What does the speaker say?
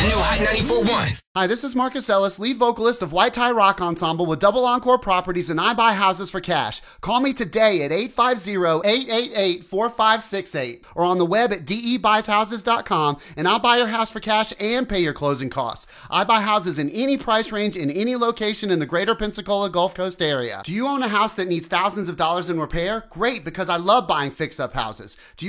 new Hot 94.1. Hi, this is Marcus Ellis, lead vocalist of White Tie Rock Ensemble with Double Encore Properties, and I buy houses for cash. Call me today at 850-888-4568 or on the web at debuys.houses.com, and I'll buy your house for cash and pay your closing costs. I buy houses in any price range in any location in the greater Pensacola Gulf Coast area. Do you own a house that needs thousands of dollars in repair? Great, because I love buying fix-up houses. Do you